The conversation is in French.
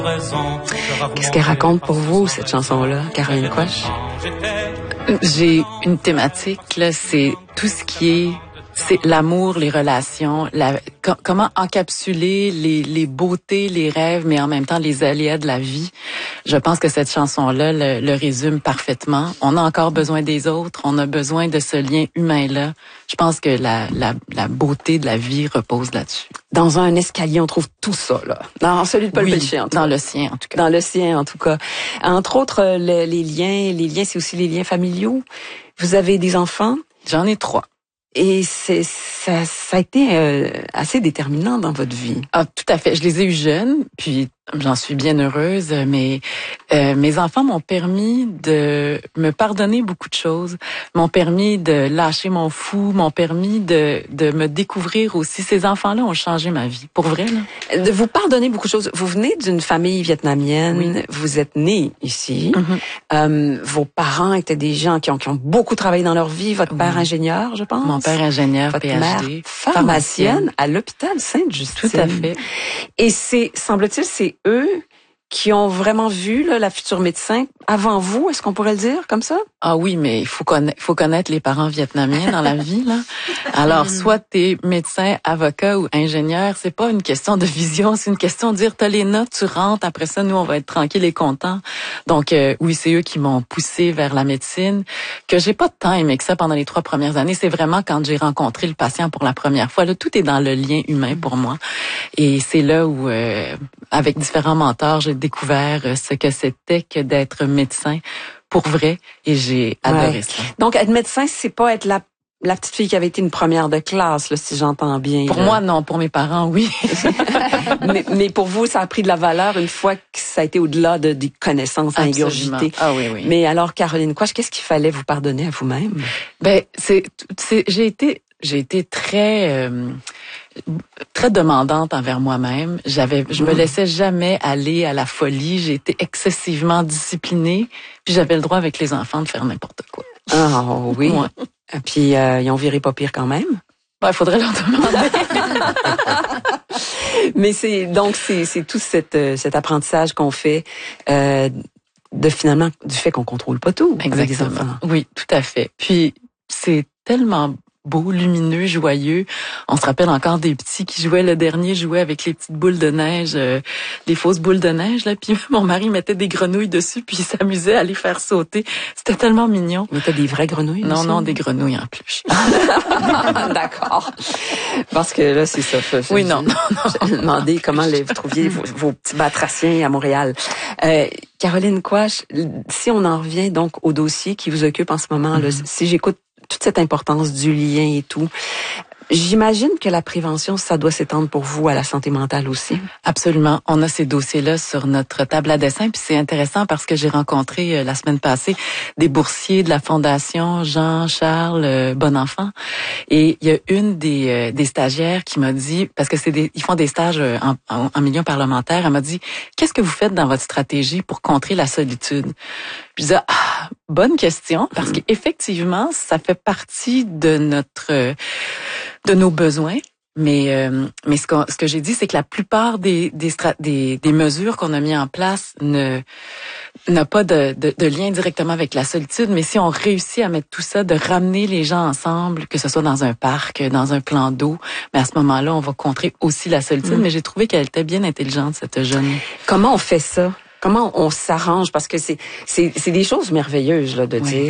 Qu'est-ce qu'elle raconte pour vous, cette chanson-là, Caroline Quach? J'ai une thématique, là, c'est tout ce qui est... C'est l'amour, les relations, comment encapsuler les beautés, les rêves, mais en même temps les aléas de la vie. Je pense que cette chanson-là le résume parfaitement. On a encore besoin des autres, on a besoin de ce lien humain-là. Je pense que la beauté de la vie repose là-dessus. Dans un escalier, on trouve tout ça, là. Dans celui de Paul Pelchet, en tout cas. Dans le sien, en tout cas. Dans le sien, en tout cas. Entre autres, les liens, c'est aussi les liens familiaux. Vous avez des enfants? J'en ai 3. Et ça a été assez déterminant dans votre vie. Ah, tout à fait. Je les ai eus jeunes, puis j'en suis bien heureuse, mais mes enfants m'ont permis de me pardonner beaucoup de choses, m'ont permis de lâcher mon fou, m'ont permis de me découvrir aussi. Ces enfants-là ont changé ma vie, pour vrai, là. De vous pardonner beaucoup de choses. Vous venez d'une famille vietnamienne, oui. Vous êtes née ici. Mm-hmm. Vos parents étaient des gens qui ont beaucoup travaillé dans leur vie. Votre père ingénieur, je pense. Mon père ingénieur, votre PhD. Mère pharmacienne à l'hôpital Sainte-Justine. Tout à fait. Et semble-t-il, c'est eux qui ont vraiment vu là, la future médecin avant vous, est-ce qu'on pourrait le dire comme ça? Ah oui, mais il faut connaître les parents vietnamiens dans la vie, là. Alors, soit t'es médecin, avocat ou ingénieur, c'est pas une question de vision, c'est une question de dire, t'as les notes, tu rentres, après ça, nous, on va être tranquille et contents. Donc, oui, c'est eux qui m'ont poussé vers la médecine, que j'ai pas tant aimé que ça pendant les 3 premières années. C'est vraiment quand j'ai rencontré le patient pour la première fois. Là, tout est dans le lien humain pour moi. Et c'est là où, avec différents mentors, j'ai découvert ce que c'était que d'être médecin pour vrai, et j'ai adoré ça. Donc, être médecin, c'est pas être la petite fille qui avait été une première de classe, là, si j'entends bien. Pour moi, non. Pour mes parents, oui. mais pour vous, ça a pris de la valeur une fois que ça a été au-delà des connaissances à ingurgiter. Ah oui, oui. Mais alors, Caroline Quach, qu'est-ce qu'il fallait vous pardonner à vous-même? Ben, j'ai été très demandante envers moi-même. Je me laissais jamais aller à la folie. J'ai été excessivement disciplinée. Puis j'avais le droit avec les enfants de faire n'importe quoi. Ah oui. Ouais. Puis ils ont viré pas pire quand même. Il faudrait leur demander. Mais c'est tout cet apprentissage qu'on fait finalement du fait qu'on contrôle pas tout. Exactement. Avec les enfants. Oui, tout à fait. Puis c'est tellement beau, lumineux, joyeux. On se rappelle encore des petits qui jouaient, le dernier jouait avec les petites boules de neige, les fausses boules de neige, là. Puis mon mari mettait des grenouilles dessus, puis il s'amusait à les faire sauter. C'était tellement mignon. Mais t'as des vraies grenouilles? Non, non, des grenouilles en plus. D'accord. Parce que là, c'est ça. Oui, non. J'ai demandé comment vous trouviez vos petits batraciens à Montréal. Caroline Quach, si on en revient donc au dossier qui vous occupe en ce moment, là, si j'écoute toute cette importance du lien et tout, j'imagine que la prévention, ça doit s'étendre pour vous à la santé mentale aussi. Absolument. On a ces dossiers-là sur notre table à dessin. Puis c'est intéressant parce que j'ai rencontré la semaine passée des boursiers de la Fondation Jean-Charles Bonenfant. Et il y a une des stagiaires qui m'a dit, parce que ils font des stages en milieu parlementaire, elle m'a dit, qu'est-ce que vous faites dans votre stratégie pour contrer la solitude? Puis je disais, bonne question, parce qu'effectivement, ça fait partie de nos besoins. Mais ce que j'ai dit, c'est que la plupart des mesures qu'on a mis en place n'a pas de lien directement avec la solitude. Mais si on réussit à mettre tout ça, de ramener les gens ensemble, que ce soit dans un parc, dans un plan d'eau, mais à ce moment-là, on va contrer aussi la solitude. Mais j'ai trouvé qu'elle était bien intelligente, cette jeune. Comment on fait ça? Comment on s'arrange? Parce que c'est des choses merveilleuses là de dire.